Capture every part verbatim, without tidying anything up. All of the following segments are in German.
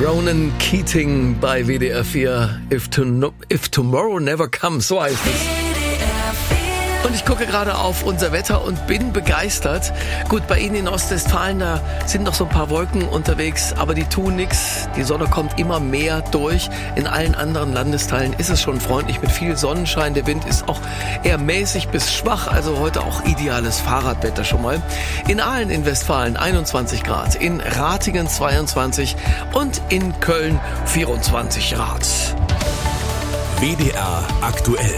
Ronan Keating bei W D R vier. If, to no, if Tomorrow Never Comes, so heißt es. Und ich gucke gerade auf unser Wetter und bin begeistert. Gut, bei Ihnen in Ostwestfalen, da sind noch so ein paar Wolken unterwegs, aber die tun nichts. Die Sonne kommt immer mehr durch. In allen anderen Landesteilen ist es schon freundlich mit viel Sonnenschein. Der Wind ist auch eher mäßig bis schwach, also heute auch ideales Fahrradwetter schon mal. In Aalen in Westfalen einundzwanzig Grad, in Ratingen zweiundzwanzig und in Köln vierundzwanzig Grad. W D R aktuell.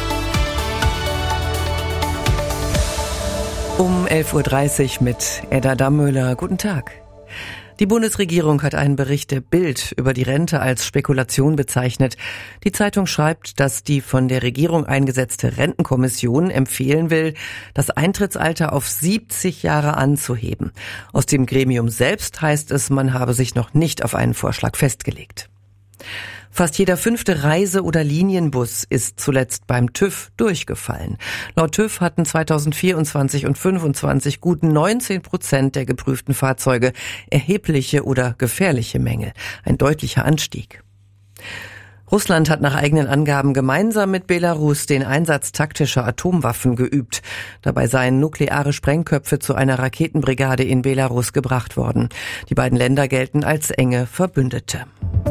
Um elf Uhr dreißig mit Edda Dammöhler. Guten Tag. Die Bundesregierung hat einen Bericht der Bild über die Rente als Spekulation bezeichnet. Die Zeitung schreibt, dass die von der Regierung eingesetzte Rentenkommission empfehlen will, das Eintrittsalter auf siebzig Jahre anzuheben. Aus dem Gremium selbst heißt es, man habe sich noch nicht auf einen Vorschlag festgelegt. Fast jeder fünfte Reise- oder Linienbus ist zuletzt beim TÜV durchgefallen. Laut TÜV hatten zweitausendvierundzwanzig und fünfundzwanzig gut neunzehn Prozent der geprüften Fahrzeuge erhebliche oder gefährliche Mängel. Ein deutlicher Anstieg. Russland hat nach eigenen Angaben gemeinsam mit Belarus den Einsatz taktischer Atomwaffen geübt. Dabei seien nukleare Sprengköpfe zu einer Raketenbrigade in Belarus gebracht worden. Die beiden Länder gelten als enge Verbündete.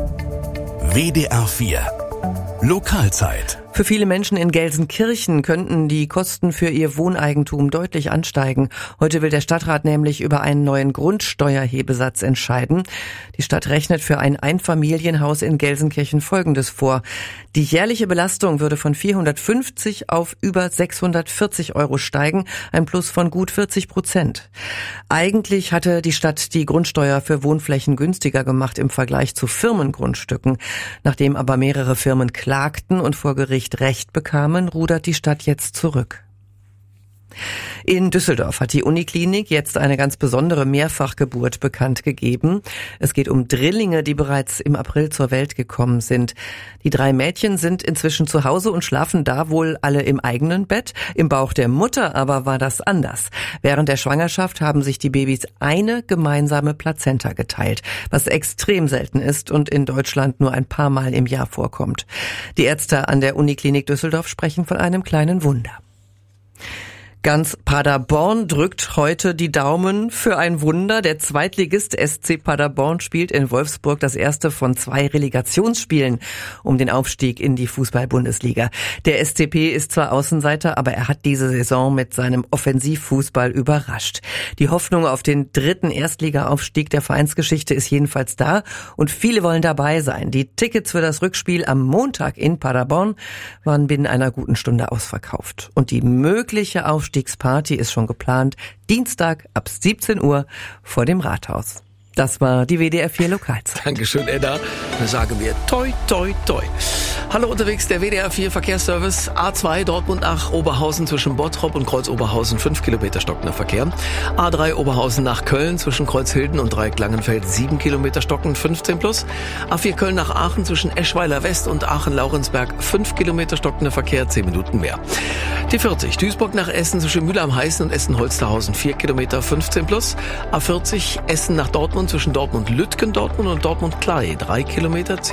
W D R vier Lokalzeit. Für viele Menschen in Gelsenkirchen könnten die Kosten für ihr Wohneigentum deutlich ansteigen. Heute will der Stadtrat nämlich über einen neuen Grundsteuerhebesatz entscheiden. Die Stadt rechnet für ein Einfamilienhaus in Gelsenkirchen Folgendes vor. Die jährliche Belastung würde von vierhundertfünfzig auf über sechshundertvierzig Euro steigen, ein Plus von gut vierzig Prozent. Eigentlich hatte die Stadt die Grundsteuer für Wohnflächen günstiger gemacht im Vergleich zu Firmengrundstücken. Nachdem aber mehrere Firmen klagten und vor Gericht Recht bekamen, rudert die Stadt jetzt zurück. In Düsseldorf hat die Uniklinik jetzt eine ganz besondere Mehrfachgeburt bekannt gegeben. Es geht um Drillinge, die bereits im April zur Welt gekommen sind. Die drei Mädchen sind inzwischen zu Hause und schlafen da wohl alle im eigenen Bett. Im Bauch der Mutter aber war das anders. Während der Schwangerschaft haben sich die Babys eine gemeinsame Plazenta geteilt, was extrem selten ist und in Deutschland nur ein paar Mal im Jahr vorkommt. Die Ärzte an der Uniklinik Düsseldorf sprechen von einem kleinen Wunder. Ganz Paderborn drückt heute die Daumen für ein Wunder. Der Zweitligist S C Paderborn spielt in Wolfsburg das erste von zwei Relegationsspielen um den Aufstieg in die Fußball-Bundesliga. Der S C P ist zwar Außenseiter, aber er hat diese Saison mit seinem Offensivfußball überrascht. Die Hoffnung auf den dritten Erstliga-Aufstieg der Vereinsgeschichte ist jedenfalls da und viele wollen dabei sein. Die Tickets für das Rückspiel am Montag in Paderborn waren binnen einer guten Stunde ausverkauft. Und die mögliche Aufstieg Aufstiegsparty ist schon geplant. Dienstag ab siebzehn Uhr vor dem Rathaus. Das war die W D R vier Lokalzeit. Dankeschön, Edda. Dann sagen wir toi, toi, toi. Hallo unterwegs, der W D R vier Verkehrsservice. A zwei Dortmund nach Oberhausen zwischen Bottrop und Kreuz Oberhausen fünf Kilometer stockender Verkehr. A drei Oberhausen nach Köln zwischen Kreuzhilden und Dreieck Langenfeld sieben Kilometer stockend fünfzehn plus. A vier Köln nach Aachen zwischen Eschweiler West und Aachen-Laurensberg fünf Kilometer stockender Verkehr, zehn Minuten mehr. Die vierzig Duisburg nach Essen zwischen Mühle am Heißen und Essen-Holsterhausen vier Kilometer fünfzehn plus. A vierzig Essen nach Dortmund zwischen Dortmund-Lütgendortmund und Dortmund-Klei drei Kilometer,